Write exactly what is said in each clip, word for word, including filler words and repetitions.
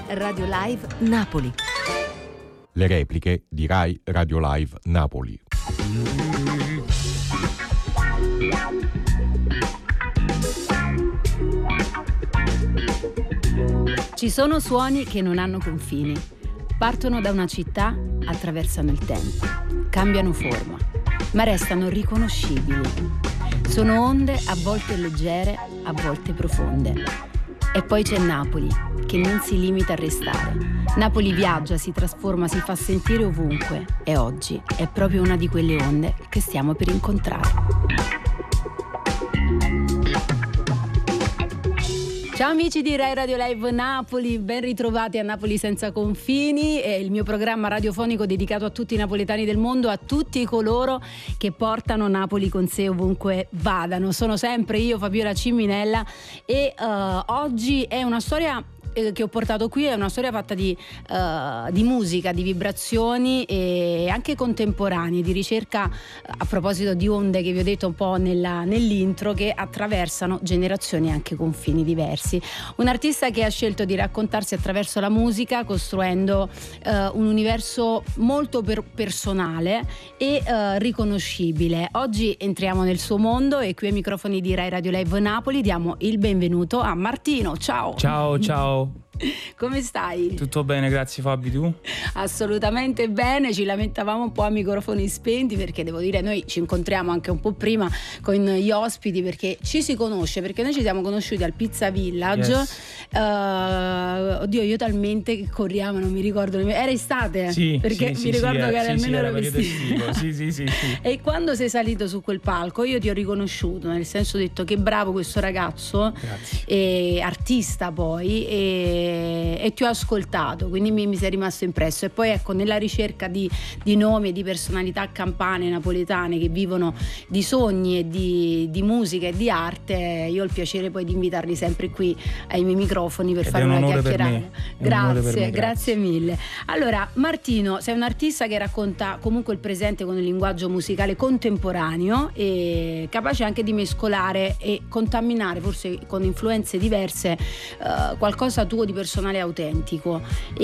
Radio Live Napoli. Le repliche di Rai Radio Live Napoli. Ci sono suoni che non hanno confini. Partono da una città, attraversano il tempo, cambiano forma, ma restano riconoscibili. Sono onde a volte leggere, a volte profonde. E poi c'è Napoli, che non si limita a restare. Napoli viaggia, si trasforma, si fa sentire ovunque. E oggi è proprio una di quelle onde che stiamo per incontrare. Ciao amici di Rai Radio Live Napoli, ben ritrovati a Napoli senza confini, è il mio programma radiofonico dedicato a tutti i napoletani del mondo, a tutti coloro che portano Napoli con sé ovunque vadano. Sono sempre io, Fabiola Ciminella, e uh, oggi è una storia che ho portato qui, è una storia fatta di, uh, di musica, di vibrazioni e anche contemporanee, di ricerca, a proposito di onde che vi ho detto un po' nella, nell'intro, che attraversano generazioni e anche confini diversi. Un artista che ha scelto di raccontarsi attraverso la musica, costruendo uh, un universo molto per- personale e uh, riconoscibile. Oggi entriamo nel suo mondo e qui ai microfoni di Rai Radio Live Napoli diamo il benvenuto a Martino. Ciao! Ciao, ciao! Come stai? Tutto bene, grazie Fabi, tu? Assolutamente bene, ci lamentavamo un po' a microfoni spenti perché devo dire noi ci incontriamo anche un po' prima con gli ospiti perché ci si conosce, perché noi ci siamo conosciuti al Pizza Village. Yes. uh, oddio, io talmente che corriamo, non mi ricordo, era estate? Sì, perché sì, mi sì, ricordo sì, che eh, era sì, almeno sì, ero era vestito. sì, sì, sì, sì. E quando sei salito su quel palco io ti ho riconosciuto, nel senso ho detto che bravo questo ragazzo, e artista poi, e, e ti ho ascoltato, quindi mi, mi sei rimasto impresso. E poi ecco, nella ricerca di, di nomi e di personalità campane napoletane che vivono di sogni e di, di musica e di arte, io ho il piacere poi di invitarli sempre qui ai miei microfoni per Ed fare un una onore per chiacchierata. me. Grazie, per me, grazie, grazie mille. Allora Martino, sei un artista che racconta comunque il presente con il linguaggio musicale contemporaneo e capace anche di mescolare e contaminare, forse con influenze diverse, uh, qualcosa tuo di personale autentico.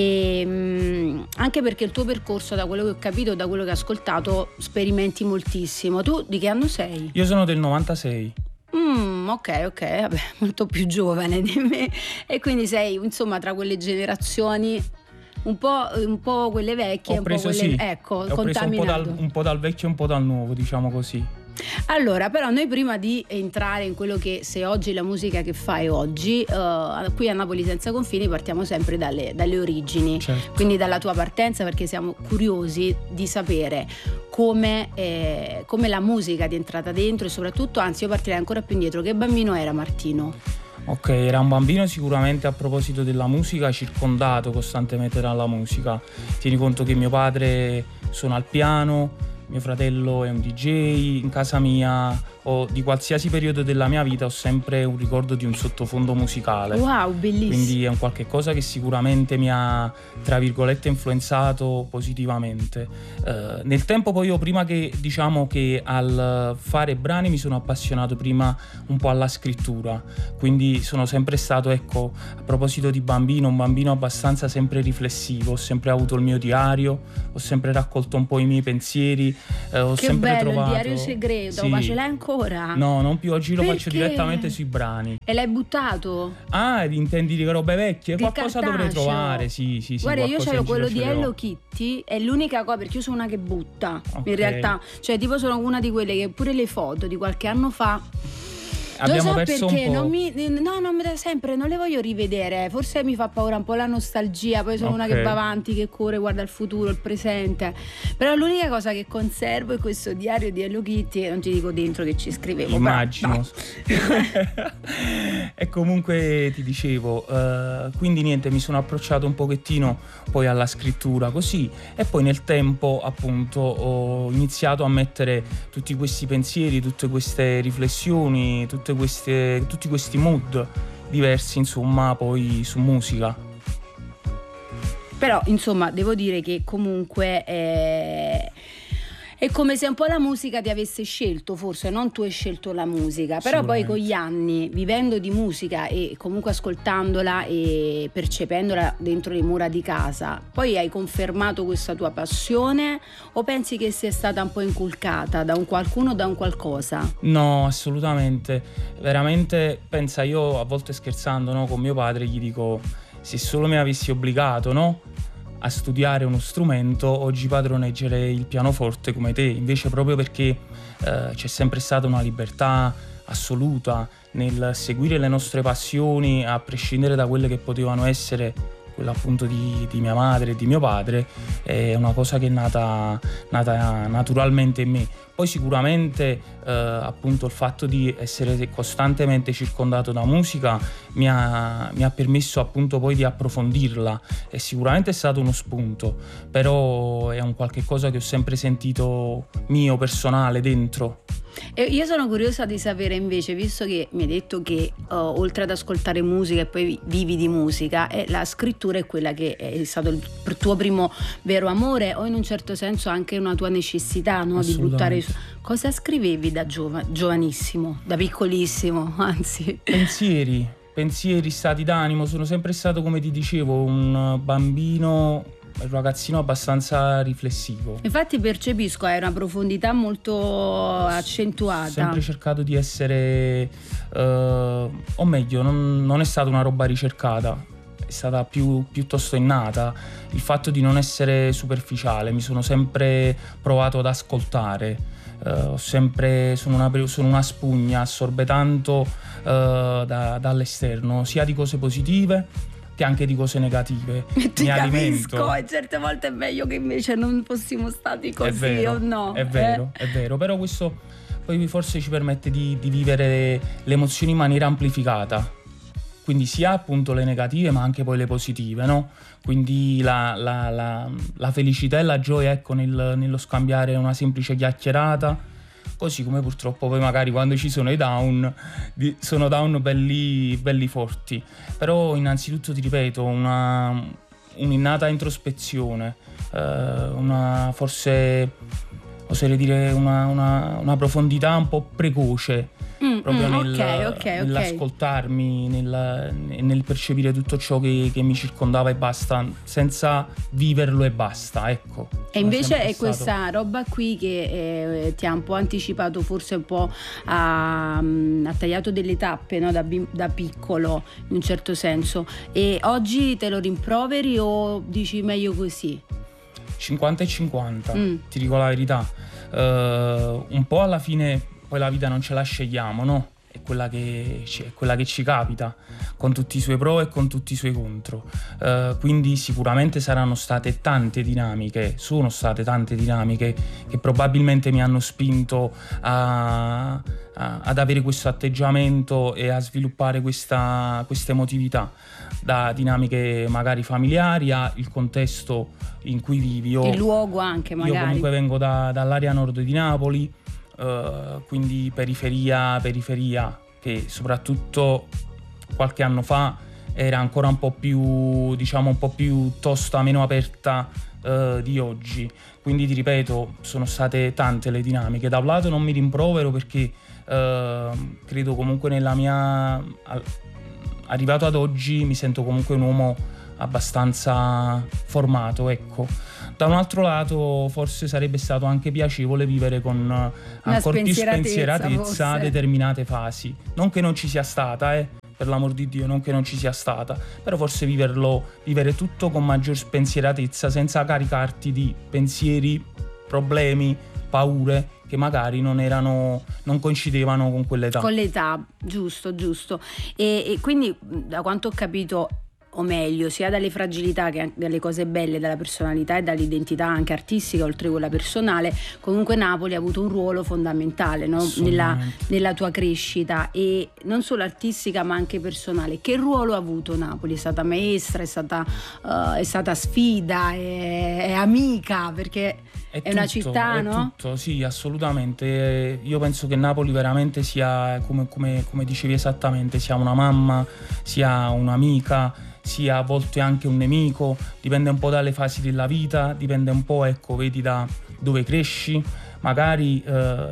E mh, anche perché il tuo percorso, da quello che ho capito, da quello che ho ascoltato, sperimenti moltissimo. Tu di che anno sei? Io sono del novantasei. Mm, ok, ok, vabbè, molto più giovane di me. E quindi sei, insomma, tra quelle generazioni un po', un po' quelle vecchie, Ho preso, un po' quelle, sì. ecco, Ho preso contaminato. un po, dal, un po' dal vecchio e un po' dal nuovo, diciamo così. Allora, però noi prima di entrare in quello che sei oggi, la musica che fai oggi, uh, qui a Napoli senza confini partiamo sempre dalle, dalle origini, certo. Quindi dalla tua partenza, perché siamo curiosi di sapere come, eh, come la musica ti è entrata dentro e soprattutto, anzi io partirei ancora più indietro, che bambino era Martino? Ok, era un bambino sicuramente, a proposito della musica, circondato costantemente dalla musica. Tieni conto che mio padre suona il piano, mio fratello è un D J, in casa mia o di qualsiasi periodo della mia vita ho sempre un ricordo di un sottofondo musicale. Wow, bellissimo. Quindi è un qualche cosa che sicuramente mi ha, tra virgolette, influenzato positivamente. Uh, nel tempo poi io, prima che diciamo che al fare brani, mi sono appassionato prima un po' alla scrittura, quindi sono sempre stato, ecco, a proposito di bambino, un bambino abbastanza sempre riflessivo, ho sempre avuto il mio diario, ho sempre raccolto un po' i miei pensieri. Eh, ho che sempre bello, trovato... il diario segreto, sì. Ma ce l'hai ancora? No, non più, oggi lo Perché? faccio direttamente sui brani. E l'hai buttato? Ah, intendi di robe vecchie? Di Qualcosa cartaceo. dovrei trovare, sì, sì, sì. Guarda, io qualcosa c'avevo in quello giro di ce l'ho. Hello Kitty, è l'unica cosa, perché io sono una che butta, Okay. in realtà. Cioè, tipo sono una di quelle che pure le foto di qualche anno fa... Abbiamo Lo so perso perché un po'. non mi, no, non mi da sempre, non le voglio rivedere. Forse mi fa paura un po' la nostalgia. Poi sono Ok. una che va avanti, che corre, guarda il futuro, il presente. Però l'unica cosa che conservo è questo diario di Hello Kitty. E non ti dico dentro che ci scrivevo. Immagino. No. E comunque ti dicevo, uh, quindi niente, mi sono approcciato un pochettino poi alla scrittura così, e poi nel tempo appunto ho iniziato a mettere tutti questi pensieri, tutte queste riflessioni, tutte queste, tutti questi mood diversi, insomma, poi su musica. Però insomma devo dire che comunque è, È come se un po' la musica ti avesse scelto, forse non tu hai scelto la musica, però poi con gli anni, vivendo di musica e comunque ascoltandola e percependola dentro le mura di casa, poi hai confermato questa tua passione o pensi che sia stata un po' inculcata da un qualcuno o da un qualcosa? No, assolutamente, veramente, pensa, io a volte scherzando, no, con mio padre gli dico: se solo mi avessi obbligato, no, a studiare uno strumento, oggi padroneggerei il pianoforte come te. Invece, proprio perché eh, c'è sempre stata una libertà assoluta nel seguire le nostre passioni, a prescindere da quelle che potevano essere quella appunto di, di mia madre e di mio padre, è una cosa che è nata, nata naturalmente in me. Poi sicuramente eh, appunto il fatto di essere costantemente circondato da musica mi ha, mi ha permesso appunto poi di approfondirla, e sicuramente è stato uno spunto, però è un qualche cosa che ho sempre sentito mio, personale, dentro. E io sono curiosa di sapere invece, visto che mi hai detto che uh, oltre ad ascoltare musica e poi vivi di musica, eh, la scrittura è quella che è stato il tuo primo vero amore, o in un certo senso anche una tua necessità, no? Di buttare su. Cosa scrivevi da giova- giovanissimo, da piccolissimo, anzi? Pensieri, pensieri, stati d'animo. Sono sempre stato, come ti dicevo, un bambino, un ragazzino abbastanza riflessivo. Infatti percepisco, hai una profondità molto accentuata. Ho sempre cercato di essere, eh, o meglio, non, non è stata una roba ricercata, è stata più, piuttosto innata, il fatto di non essere superficiale. Mi sono sempre provato ad ascoltare. Uh, ho sempre, sono una, sono una spugna, assorbe tanto uh, da, dall'esterno, sia di cose positive che anche di cose negative. Ti Mi capisco, alimento. e certe volte è meglio che invece non fossimo stati così, è vero, o no? È vero, eh? è vero, però questo poi forse ci permette di, di vivere le emozioni in maniera amplificata. Quindi sia appunto le negative ma anche poi le positive, no? Quindi la, la, la, la felicità e la gioia, ecco, nel, nello scambiare una semplice chiacchierata, così come purtroppo poi magari quando ci sono i down, di, sono down belli, belli forti. Però innanzitutto ti ripeto, una, un'innata introspezione, eh, una forse oserei dire una, una, una profondità un po' precoce. Mm, proprio mm, nel, okay, okay, nell'ascoltarmi, nel, nel percepire tutto ciò che, che mi circondava e basta, senza viverlo e basta, ecco. E invece è stato... questa roba qui che eh, ti ha un po' anticipato, forse un po' ha, ha tagliato delle tappe, no? da, da piccolo, in un certo senso, e oggi te lo rimproveri o dici meglio così? cinquanta e cinquanta, mm. ti dico la verità. Uh, un po' alla fine poi la vita non ce la scegliamo, no? È quella che ci, è quella che ci capita, con tutti i suoi pro e con tutti i suoi contro. Uh, quindi sicuramente saranno state tante dinamiche, sono state tante dinamiche che probabilmente mi hanno spinto a, a, ad avere questo atteggiamento e a sviluppare questa, questa emotività, da dinamiche magari familiari a il contesto in cui vivi. Io, il luogo anche magari. Io comunque vengo da, dall'area nord di Napoli, Uh, quindi periferia, periferia che soprattutto qualche anno fa era ancora un po' più, diciamo, un po' più tosta, meno aperta uh, di oggi. Quindi ti ripeto, sono state tante le dinamiche. Da un lato non mi rimprovero perché uh, credo comunque nella mia... Al, arrivato ad oggi mi sento comunque un uomo abbastanza formato, ecco. Da un altro lato forse sarebbe stato anche piacevole vivere con ancora più spensieratezza determinate fasi. Non che non ci sia stata, eh, per l'amor di Dio, non che non ci sia stata, però forse viverlo, vivere tutto con maggior spensieratezza, senza caricarti di pensieri, problemi, paure che magari non erano, non coincidevano con quell'età. Con l'età, giusto, giusto. E, e quindi, da quanto ho capito, o meglio, sia dalle fragilità che dalle cose belle dalla personalità e dall'identità anche artistica, oltre a quella personale, comunque Napoli ha avuto un ruolo fondamentale, no? nella, nella tua crescita, e non solo artistica ma anche personale. Che ruolo ha avuto Napoli? È stata maestra, è stata, uh, è stata sfida, è, è amica, perché è, è tutto, una città, è no? Tutto, sì, assolutamente. Io penso che Napoli veramente sia, come, come, come dicevi esattamente, sia una mamma, sia un'amica, sia a volte anche un nemico, dipende un po' dalle fasi della vita, dipende un po', ecco, vedi da dove cresci, magari eh,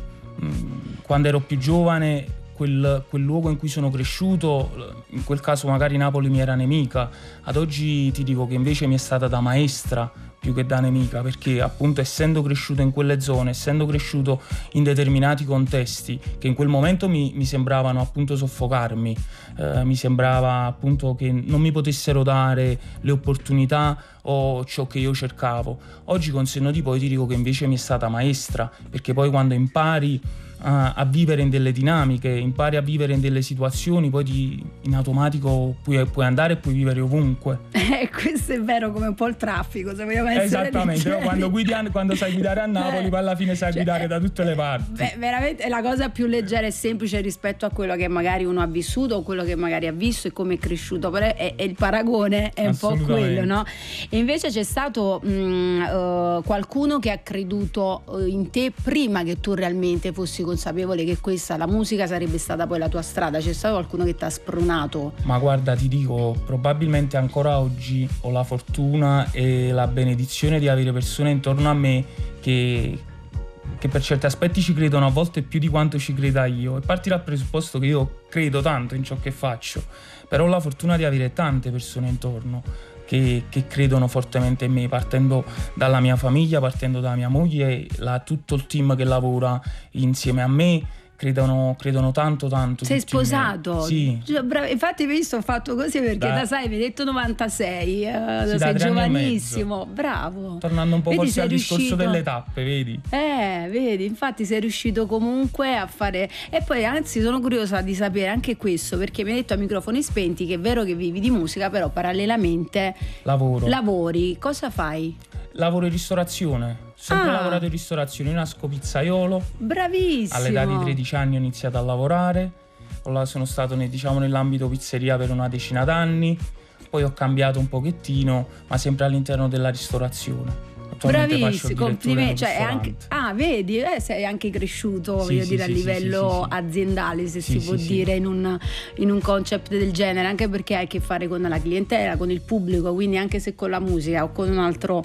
quando ero più giovane Quel, quel luogo in cui sono cresciuto, in quel caso magari Napoli mi era nemica, ad oggi ti dico che invece mi è stata da maestra più che da nemica, perché appunto essendo cresciuto in quelle zone, essendo cresciuto in determinati contesti che in quel momento mi, mi sembravano appunto soffocarmi, eh, mi sembrava appunto che non mi potessero dare le opportunità o ciò che io cercavo. Oggi con senno di poi ti dico che invece mi è stata maestra, perché poi quando impari A, a vivere in delle dinamiche, impari a vivere in delle situazioni, poi di, in automatico puoi, puoi andare e puoi vivere ovunque. Eh, questo è vero, come un po' il traffico, se vogliamo essere esattamente, no? quando, guidi a, quando sai guidare a Napoli, eh, poi alla fine sai cioè, guidare da tutte le parti. Beh, veramente è la cosa più leggera e semplice rispetto a quello che magari uno ha vissuto o quello che magari ha visto e come è cresciuto, però è, è il paragone è un po' quello, no? E invece c'è stato mh, uh, qualcuno che ha creduto in te prima che tu realmente fossi consapevole che questa, la musica, sarebbe stata poi la tua strada? C'è stato qualcuno che ti ha sprunato? Ma guarda, ti dico, probabilmente ancora oggi ho la fortuna e la benedizione di avere persone intorno a me che, che per certi aspetti ci credono a volte più di quanto ci creda io, e parti dal presupposto che io credo tanto in ciò che faccio, però ho la fortuna di avere tante persone intorno Che, che credono fortemente in me, partendo dalla mia famiglia, partendo dalla mia moglie, la, tutto il team che lavora insieme a me credono, credono tanto tanto. Sei sposato? Sì. Bravo. Infatti visto ho fatto così perché da, da sai, mi hai detto novantasei, uh, sì, sei giovanissimo, bravo. Tornando un po' vedi, forse al riuscito... discorso delle tappe, vedi? Eh, vedi, infatti sei riuscito comunque a fare. E poi anzi sono curiosa di sapere anche questo, perché mi hai detto a microfoni spenti che è vero che vivi di musica, però parallelamente lavoro. lavori. Cosa fai? Lavoro in ristorazione. Sempre ah. lavorato in ristorazione, io nasco pizzaiolo. Bravissimo. All'età di tredici anni ho iniziato a lavorare. Sono stato nel, diciamo, nell'ambito pizzeria per una decina d'anni. Poi ho cambiato un pochettino, ma sempre all'interno della ristorazione. Bravissimo, complimenti. Cioè, anche, ah, vedi, eh, sei anche cresciuto, sì, voglio sì, dire, sì, a livello sì, sì, aziendale, se sì, si può sì, dire, sì. In, un, in un concept del genere, anche perché hai a che fare con la clientela, con il pubblico, quindi anche se con la musica o con un altro.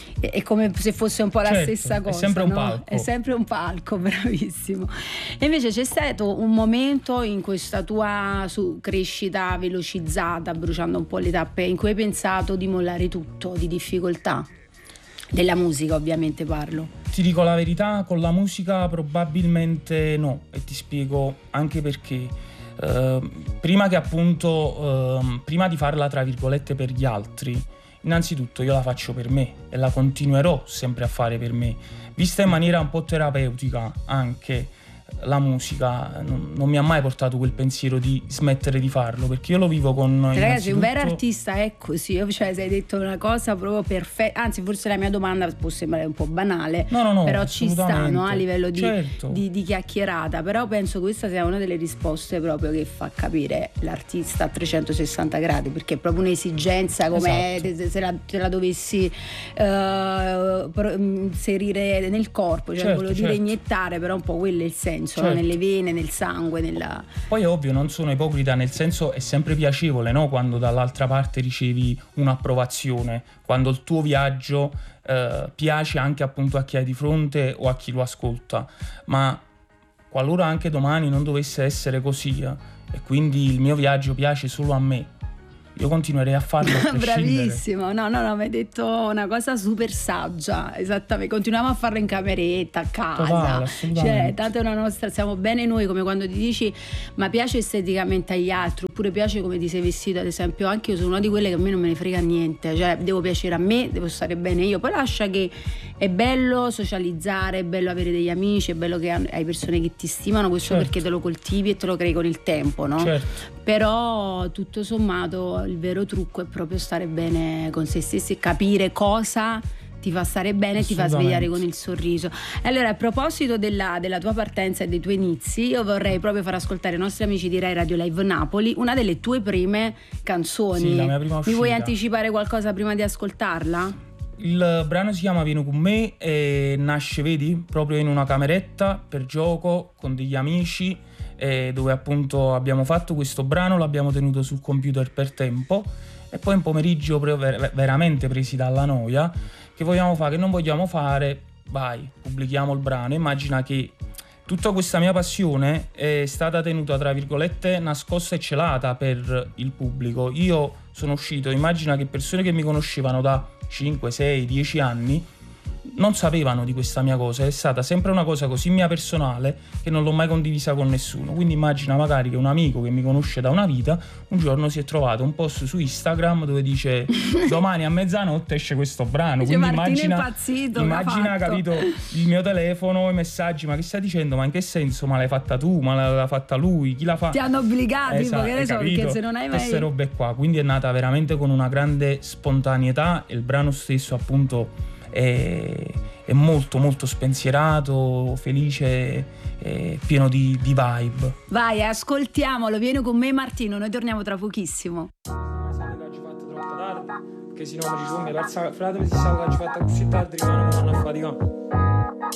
È come se fosse un po' la certo, stessa cosa, è sempre un no? palco. È sempre un palco, bravissimo. E invece c'è stato un momento in questa tua su crescita velocizzata, bruciando un po' le tappe, in cui hai pensato di mollare tutto, di difficoltà? Della musica, ovviamente parlo. Ti dico la verità, con la musica probabilmente no, e ti spiego anche perché. Uh, prima che appunto, uh, prima di farla tra virgolette per gli altri, innanzitutto io la faccio per me e la continuerò sempre a fare per me, vista in maniera un po' terapeutica anche. La musica non, non mi ha mai portato quel pensiero di smettere di farlo, perché io lo vivo con ragazzi, un vero artista è così, cioè sei detto una cosa proprio perfetta, anzi forse la mia domanda può sembrare un po' banale, no, no, no, però ci sta, no? A livello di, certo. di, di chiacchierata, però penso questa sia una delle risposte proprio che fa capire l'artista a trecentosessanta gradi, perché è proprio un'esigenza come esatto. se, la, se la dovessi uh, inserire nel corpo, cioè certo, volevo certo. dire iniettare, però un po' quello è il senso. Certo. Nelle vene, nel sangue, nella... Poi è ovvio, non sono ipocrita, nel senso è sempre piacevole, no? Quando dall'altra parte ricevi un'approvazione, quando il tuo viaggio eh, piace anche appunto a chi hai di fronte o a chi lo ascolta, ma qualora anche domani non dovesse essere così eh, e quindi il mio viaggio piace solo a me, io continuerei a farlo a bravissimo, no no no mi hai detto una cosa super saggia, esattamente, continuiamo a farlo in cameretta, a casa. Totale, cioè tanto è una nostra, siamo bene noi, come quando ti dici ma piace esteticamente agli altri, oppure piace come ti sei vestito, ad esempio. Anche io sono una di quelle che a me non me ne frega niente, cioè devo piacere a me, devo stare bene io, poi lascia che è bello socializzare, è bello avere degli amici, è bello che hai persone che ti stimano, questo certo. perché te lo coltivi e te lo crei con il tempo, no? Certo. Però tutto sommato il vero trucco è proprio stare bene con se stessi e capire cosa ti fa stare bene e ti fa svegliare con il sorriso. Allora, a proposito della, della tua partenza e dei tuoi inizi, io vorrei proprio far ascoltare ai nostri amici di Rai Radio Live Napoli una delle tue prime canzoni. Sì, la mia prima uscita. Mi vuoi anticipare qualcosa prima di ascoltarla? Il brano si chiama Vieni con me e nasce, vedi, proprio in una cameretta per gioco con degli amici, eh, dove appunto abbiamo fatto questo brano, l'abbiamo tenuto sul computer per tempo e poi un pomeriggio ver- veramente presi dalla noia, che vogliamo fare, che non vogliamo fare, vai, pubblichiamo il brano. Immagina che tutta questa mia passione è stata tenuta, tra virgolette, nascosta e celata per il pubblico. Io sono uscito, immagina che persone che mi conoscevano da cinque, sei, dieci anni non sapevano di questa mia cosa, è stata sempre una cosa così mia personale che non l'ho mai condivisa con nessuno. Quindi immagina magari che un amico che mi conosce da una vita un giorno si è trovato un post su Instagram dove dice domani a mezzanotte esce questo brano. Dice, quindi Martino immagina, impazzito, immagina capito, il mio telefono, i messaggi, ma che stai dicendo, ma in che senso, ma l'hai fatta tu, ma l'ha fatta lui, chi l'ha fatta? Ti hanno obbligati, esatto, che ne so, perché se non hai mai... queste robe qua. Quindi è nata veramente con una grande spontaneità e il brano stesso appunto è, è molto molto spensierato, felice, è pieno di, di vibe. Vai, ascoltiamolo, vieni con me Martino, noi torniamo tra pochissimo. Perché se no mi ci sono, frate, mi si sa che ci fatta così tardi, ma non mi fanno affaticare.